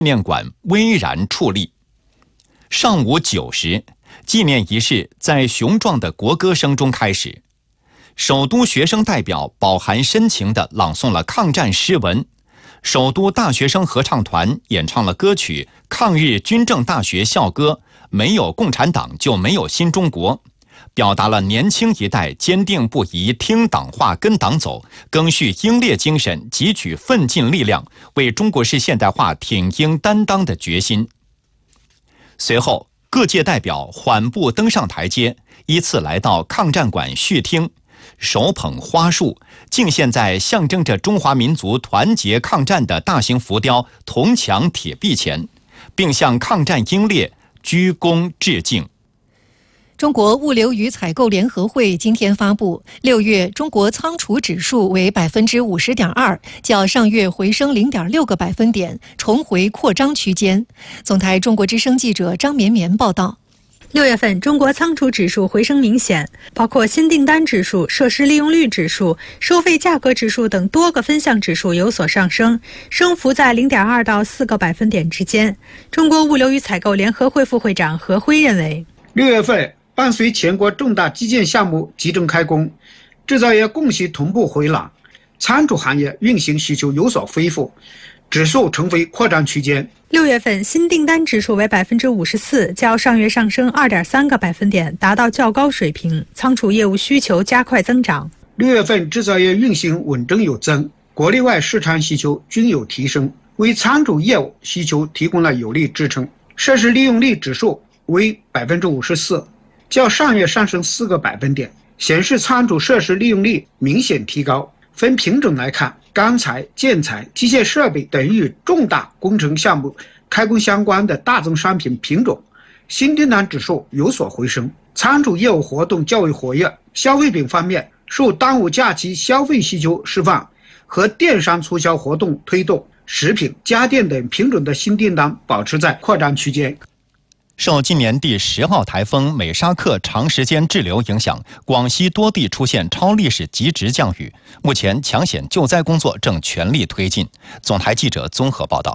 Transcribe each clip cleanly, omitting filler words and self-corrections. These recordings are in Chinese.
念馆巍然矗立。上午9时，纪念仪式在雄壮的国歌声中开始。首都学生代表饱含深情地朗诵了抗战诗文，首都大学生合唱团演唱了歌曲《抗日军政大学校歌》，没有共产党就没有新中国，表达了年轻一代坚定不移听党话跟党走，赓续英烈精神，汲取奋进力量，为中国式现代化挺膺担当的决心。随后，各界代表缓步登上台阶，依次来到抗战馆续听，手捧花束，敬献在象征着中华民族团结抗战的大型浮雕铜墙铁壁前，并向抗战英烈鞠躬致敬。 中国物流与采购联合会今天发布，6月中国仓储指数为50.2%，较上月回升0.6个百分点，重回扩张区间。总台中国之声记者张绵绵报道。 6月份中国仓储指数回升明显，包括新订单指数、设施利用率指数、收费价格指数等多个分项指数有所上升，升幅在0.2到4个百分点之间。中国物流与采购联合会副会长何辉认为 ，6月份伴随全国重大基建项目集中开工，制造业供需同步回暖，仓储行业运行需求有所恢复，指数重回扩张区间。 6月份新订单指数为54%，较上月上升2.3个百分点，达到较高水平。仓储业务需求加快增长。 6月份制造业运行稳中有增，国内外市场需求均有提升，为仓储业务需求提供了有力支撑。设施利用率指数为54%，较上月上升4个百分点，显示仓储设施利用率明显提高。分品种来看，钢材、建材、机械设备等与重大工程项目开工相关的大宗商品品种，新订单指数有所回升。仓储业务活动较为活跃。消费品方面，受端午假期消费需求释放和电商促销活动推动，食品、家电等品种的新订单保持在扩张区间。 受今年第10号台风美沙克长时间滞留影响，广西多地出现超历史极值降雨，目前抢险救灾工作正全力推进。总台记者综合报道。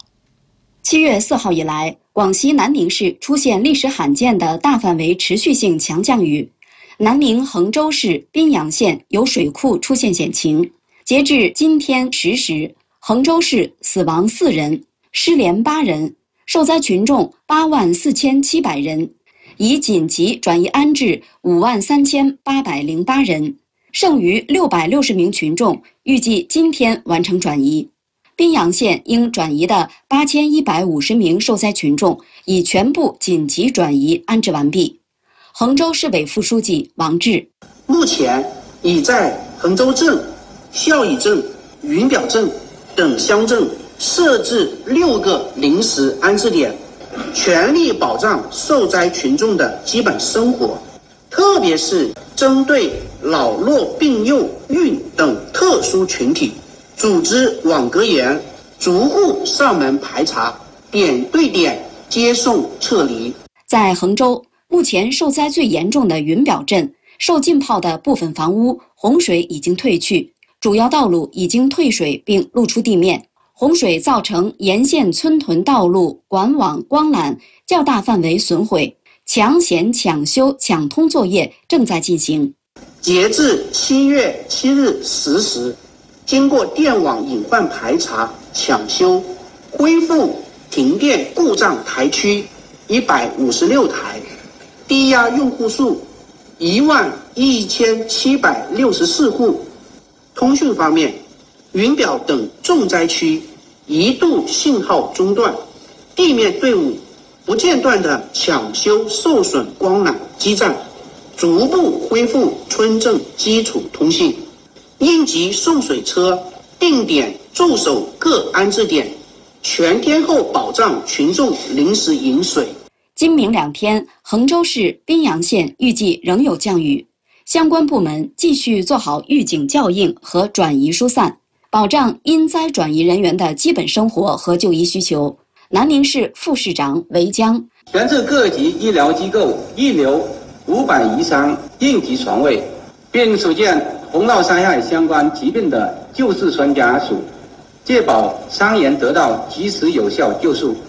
7月4号以来，广西南宁市出现历史罕见的大范围持续性强降雨，南宁衡州市宾阳县有水库出现险情。截至今天10时，衡州市死亡4人，失联8人。受灾群众84700人，已紧急转移安置53808人，剩余660名群众预计今天完成转移。宾阳县应转移的8150名受灾群众已全部紧急转移安置完毕。衡州市委副书记王志， 目前已在衡州镇、孝义镇、云表镇等乡镇设置6个临时安置点，全力保障受灾群众的基本生活，特别是针对老弱病幼孕等特殊群体，组织网格员逐户上门排查，点对点接送撤离。 在衡州，目前受灾最严重的云表镇，受浸泡的部分房屋洪水已经退去，主要道路已经退水并露出地面。洪水造成沿线村屯道路、管网、光缆较大范围损毁，抢险、抢修、抢通作业正在进行。 截至7月7日10时，经过电网隐患排查、抢修，恢复停电故障台区156台，低压用户数11764户。通讯方面，云表等重灾区一度信号中断，地面队伍不间断地抢修受损光缆基站，逐步恢复村镇基础通信。应急送水车定点驻守各安置点，全天候保障群众临时饮水。 今明2天，衡州市宾阳县预计仍有降雨，相关部门继续做好预警校应和转移疏散，保障因灾转移人员的基本生活和就医需求。南宁市副市长韦江， 全市各级医疗机构预留500余张应急床位，并组建洪涝灾害相关疾病的救治专家组，确保伤员得到及时有效救助。